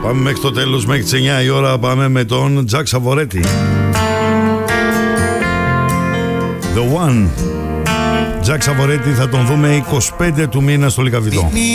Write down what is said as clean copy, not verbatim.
Πάμε μέχρι το τέλος, μέχρι τις 9 η ώρα. Πάμε με τον Τζακ Σαβορέτη. The One. Τζακ Σαβορέτη θα τον δούμε 25 του μήνα στο Λυκαβητό.